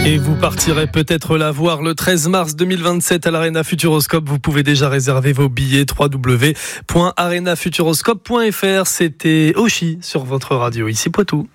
Et vous partirez peut-être la voir le 13 mars 2027 à l'Arena Futuroscope. Vous pouvez déjà réserver vos billets www.arenafuturoscope.fr. C'était Oshi sur votre radio, ici Poitou.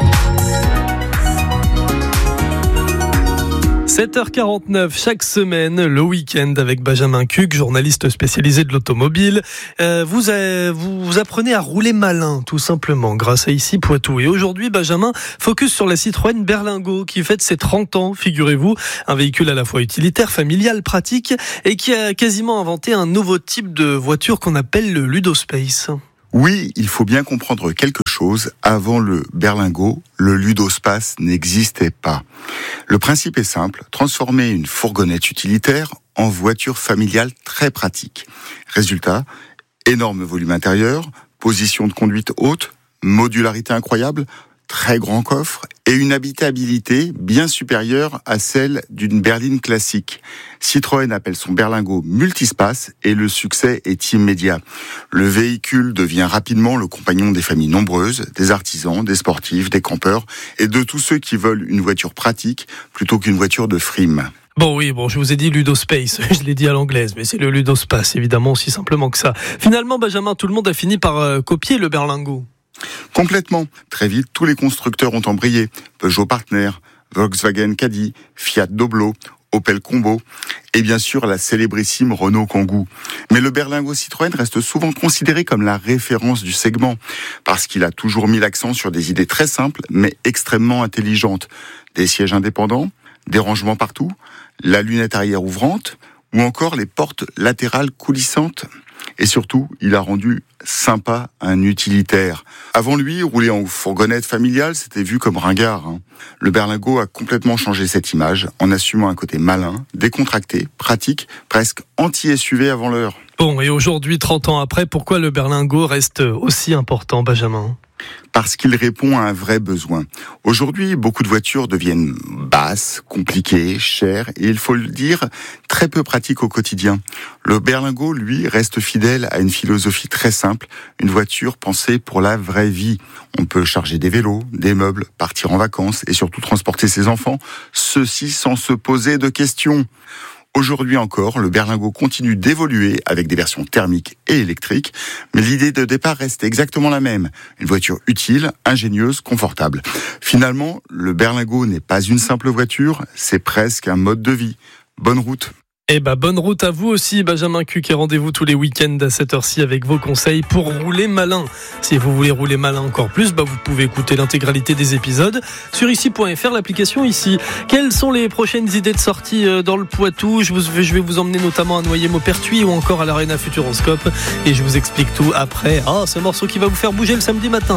7h49 chaque semaine, le week-end avec Benjamin Cuc, journaliste spécialisé de l'automobile. Vous apprenez à rouler malin, tout simplement, grâce à ici Poitou. Et aujourd'hui, Benjamin, focus sur la Citroën Berlingo qui fête ses 30 ans, figurez-vous. Un véhicule à la fois utilitaire, familial, pratique et qui a quasiment inventé un nouveau type de voiture qu'on appelle le Ludospace. Oui, il faut bien comprendre quelque chose. Avant le Berlingo, le Ludospace n'existait pas. Le principe est simple, transformer une fourgonnette utilitaire en voiture familiale très pratique. Résultat, énorme volume intérieur, position de conduite haute, modularité incroyable, très grand coffre et une habitabilité bien supérieure à celle d'une berline classique. Citroën appelle son Berlingo multispace et le succès est immédiat. Le véhicule devient rapidement le compagnon des familles nombreuses, des artisans, des sportifs, des campeurs et de tous ceux qui veulent une voiture pratique plutôt qu'une voiture de frime. Bon, je vous ai dit Ludospace, je l'ai dit à l'anglaise, mais c'est le Ludospace, évidemment, aussi simplement que ça. Finalement, Benjamin, tout le monde a fini par copier le Berlingo. Complètement. Très vite, tous les constructeurs ont embrayé. Peugeot Partner, Volkswagen Caddy, Fiat Doblo, Opel Combo et bien sûr la célébrissime Renault Kangoo. Mais le Berlingo Citroën reste souvent considéré comme la référence du segment parce qu'il a toujours mis l'accent sur des idées très simples mais extrêmement intelligentes. Des sièges indépendants, des rangements partout, la lunette arrière ouvrante ou encore les portes latérales coulissantes. Et surtout, il a rendu sympa un utilitaire. Avant lui, rouler en fourgonnette familiale, c'était vu comme ringard. Le Berlingo a complètement changé cette image en assumant un côté malin, décontracté, pratique, presque anti-SUV avant l'heure. Bon, et aujourd'hui, 30 ans après, pourquoi le Berlingo reste aussi important, Benjamin ? Parce qu'il répond à un vrai besoin. Aujourd'hui, beaucoup de voitures deviennent basses, compliquées, chères et il faut le dire, très peu pratiques au quotidien. Le Berlingo, lui, reste fidèle à une philosophie très simple, une voiture pensée pour la vraie vie. On peut charger des vélos, des meubles, partir en vacances et surtout transporter ses enfants, ceci sans se poser de questions. Aujourd'hui encore, le Berlingo continue d'évoluer avec des versions thermiques et électriques, mais l'idée de départ reste exactement la même. Une voiture utile, ingénieuse, confortable. Finalement, le Berlingo n'est pas une simple voiture, c'est presque un mode de vie. Bonne route. Bonne route à vous aussi, Benjamin Cuc, et rendez-vous tous les week-ends à cette heure-ci avec vos conseils pour rouler malin. Si vous voulez rouler malin encore plus, vous pouvez écouter l'intégralité des épisodes sur ici.fr, l'application ici. Quelles sont les prochaines idées de sortie dans le Poitou ? Je vais vous emmener notamment à Noyer-Maupertuis ou encore à l'Arena Futuroscope et je vous explique tout après. Ce morceau qui va vous faire bouger le samedi matin.